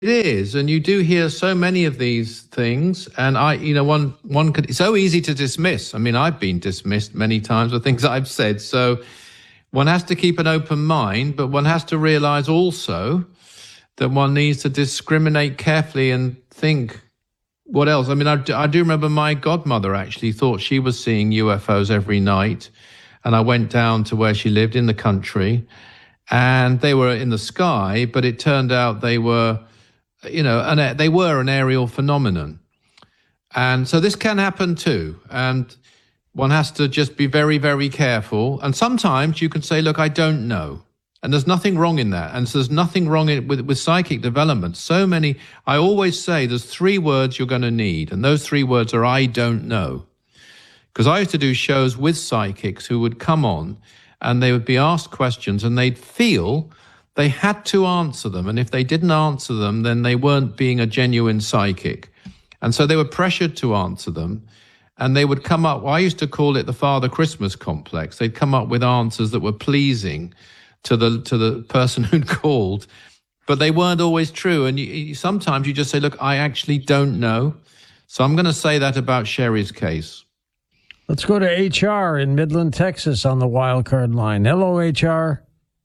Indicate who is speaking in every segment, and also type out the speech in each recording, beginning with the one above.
Speaker 1: It is, and you do hear so many of these things, and one could. It's so easy to dismiss. I mean, I've been dismissed many times for things I've said. So one has to keep an open mind, but one has to realize also that one needs to discriminate carefully and think what else. I mean, I do remember my godmother actually thought she was seeing UFOs every night, and I went down to where she lived in the country, and they were in the sky, but it turned out they were they were an aerial phenomenon. And so this can happen too. And one has to just be very, very careful. And sometimes you can say, look, I don't know. And there's nothing wrong in that. And so there's nothing wrong with psychic development. I always say there's 3 words you're going to need. And those 3 words are, I don't know. Because I used to do shows with psychics who would come on and they would be asked questions and they'd feel they had to answer them. And if they didn't answer them, then they weren't being a genuine psychic. And so they were pressured to answer them. And they would come up, I used to call it the Father Christmas complex. They'd come up with answers that were pleasing to the person who'd called, but they weren't always true. And sometimes you just say, look, I actually don't know. So I'm going to say that about Sherry's case.
Speaker 2: Let's go to HR in Midland, Texas on the wild card line. Hello, HR.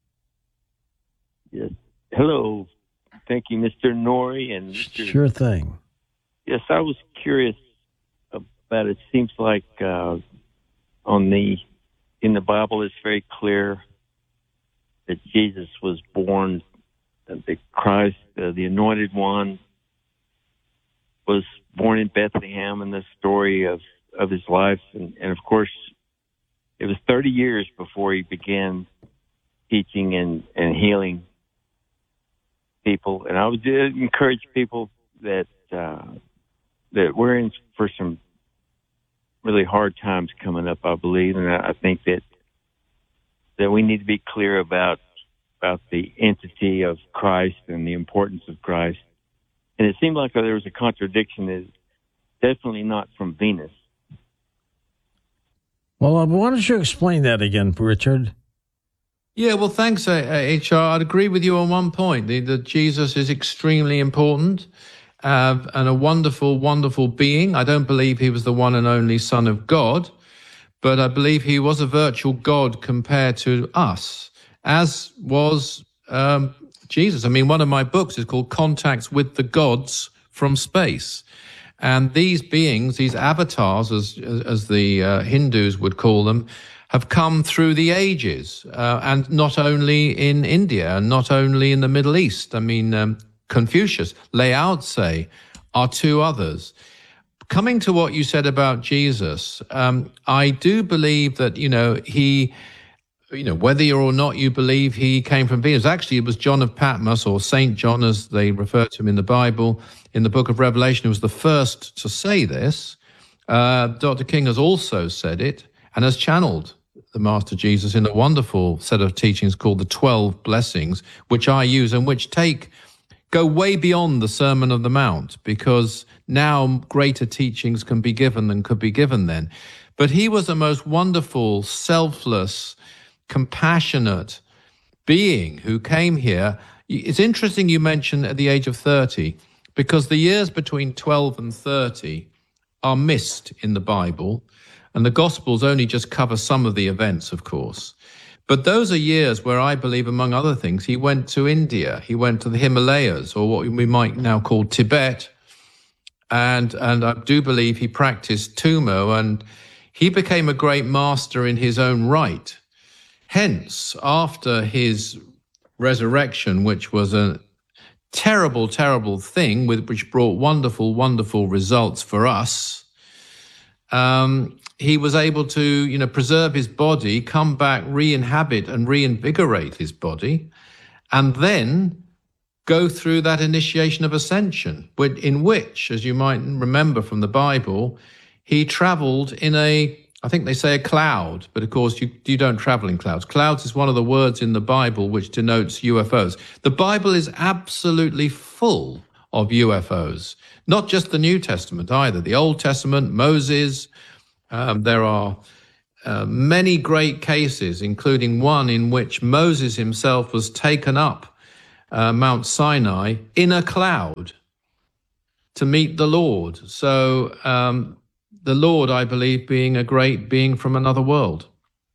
Speaker 3: Yes. Hello. Thank you, Mr. Noory and Mr.
Speaker 2: Sure thing.
Speaker 3: Yes, I was curious about it. Seems like in the Bible it's very clear that Jesus was born, that Christ, the Anointed One, was born in Bethlehem, in the story of his life. And of course, it was 30 years before he began teaching and healing people. And I would encourage people that we're in for some really hard times coming up, I believe. And I think that we need to be clear about the entity of Christ and the importance of Christ. And it seemed like there was a contradiction. It's definitely not from Venus.
Speaker 2: Well, why don't you explain that again, Richard?
Speaker 1: Yeah, well, thanks, HR. I'd agree with you on one point. That Jesus is extremely important and a wonderful, wonderful being. I don't believe he was the one and only Son of God, but I believe he was a virtual God compared to us, as was Jesus. I mean, one of my books is called Contacts with the Gods from Space. And these beings, these avatars, as the Hindus would call them, have come through the ages, and not only in India and not only in the Middle East. I mean, Confucius, Lao Tse are 2 others. Coming to what you said about Jesus, I do believe that, he, whether or not you believe he came from Venus, actually it was John of Patmos, or Saint John as they refer to him in the Bible, in the book of Revelation, who was the first to say this. Dr. King has also said it and has channeled the Master Jesus in a wonderful set of teachings called the 12 Blessings, which I use and which go way beyond the Sermon on the Mount, because now greater teachings can be given than could be given then. But he was the most wonderful, selfless, compassionate being who came here. It's interesting you mentioned at the age of 30, because the years between 12 and 30 are missed in the Bible, and the Gospels only just cover some of the events, of course. But those are years where I believe, among other things, he went to India, he went to the Himalayas, or what we might now call Tibet, and I do believe he practiced Tumo, and he became a great master in his own right. Hence, after his resurrection, which was a terrible, terrible thing, which brought wonderful, wonderful results for us, he was able to, preserve his body, come back, re-inhabit and reinvigorate his body, and then go through that initiation of ascension, in which, as you might remember from the Bible, he traveled in I think they say a cloud, but of course you don't travel in clouds. Clouds is one of the words in the Bible which denotes UFOs. The Bible is absolutely full of UFOs, not just the New Testament either. The Old Testament, Moses, there are many great cases, including one in which Moses himself was taken up Mount Sinai in a cloud to meet the Lord. So the Lord, I believe, being a great being from another world.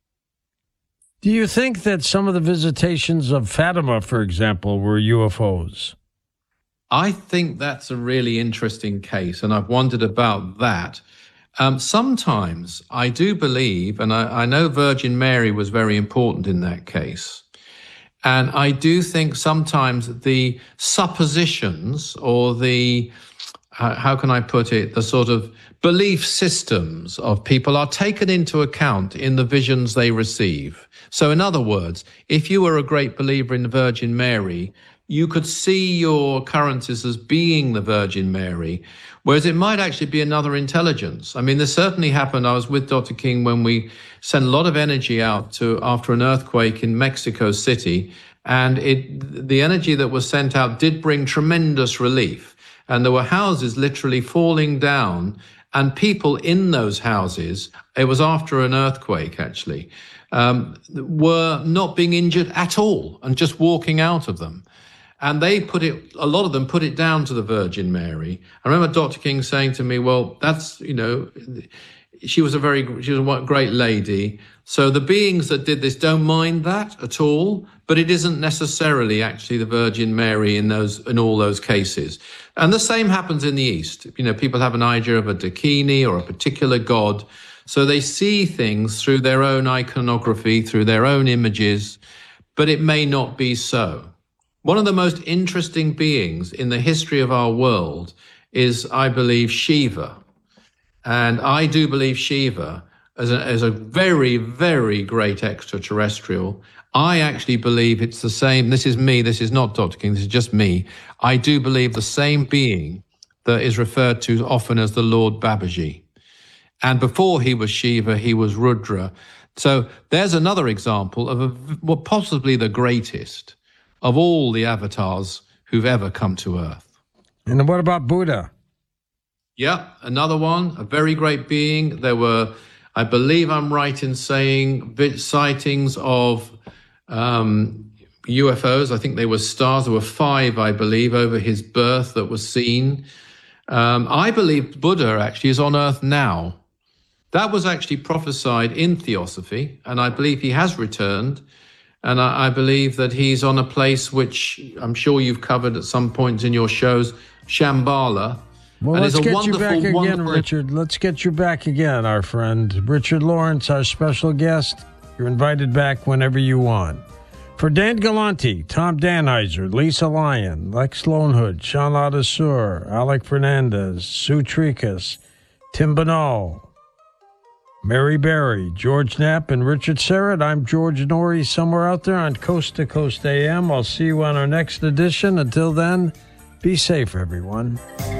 Speaker 2: Do you think that some of the visitations of Fatima, for example, were UFOs?
Speaker 1: I think that's a really interesting case, and I've wondered about that. Sometimes I do believe, and I know Virgin Mary was very important in that case, and I do think sometimes the suppositions or the, how can I put it, the sort of belief systems of people are taken into account in the visions they receive. So in other words, if you were a great believer in the Virgin Mary, you could see your occurrences as being the Virgin Mary, whereas it might actually be another intelligence. I mean, this certainly happened. I was with Dr. King when we sent a lot of energy out after an earthquake in Mexico City, and the energy that was sent out did bring tremendous relief. And there were houses literally falling down, and people in those houses, it was after an earthquake actually, were not being injured at all and just walking out of them. And a lot of them put it down to the Virgin Mary. I remember Dr. King saying to me, well, that's, she was a great lady. So the beings that did this don't mind that at all, but it isn't necessarily actually the Virgin Mary in all those cases. And the same happens in the East. People have an idea of a Dakini or a particular god. So they see things through their own iconography, through their own images, but it may not be so. One of the most interesting beings in the history of our world is, I believe, Shiva. And I do believe Shiva as a very, very great extraterrestrial. I actually believe it's the same. This is me. This is not Dr. King. This is just me. I do believe the same being that is referred to often as the Lord Babaji. And before he was Shiva, he was Rudra. So there's another example of possibly the greatest of all the avatars who've ever come to Earth.
Speaker 2: And what about Buddha?
Speaker 1: Yeah, another one, a very great being. There were, I believe I'm right in saying, sightings of UFOs. I think they were stars. There were 5, I believe, over his birth that was seen. I believe Buddha actually is on Earth now. That was actually prophesied in Theosophy, and I believe he has returned. And I believe that he's on a place which I'm sure you've covered at some points in your shows, Shambhala.
Speaker 2: Well,
Speaker 1: and
Speaker 2: let's get you back again,
Speaker 1: wonderful...
Speaker 2: Richard. Let's get you back again, our friend. Richard Lawrence, our special guest. You're invited back whenever you want. For Dan Galante, Tom Danheiser, Lisa Lyon, Lex Lonehood, Sean Ladesseur, Alec Fernandez, Sue Trikas, Tim Banal, Mary Berry, George Knapp, and Richard Serrett. I'm George Norrie, somewhere out there on Coast to Coast AM. I'll see you on our next edition. Until then, be safe, everyone.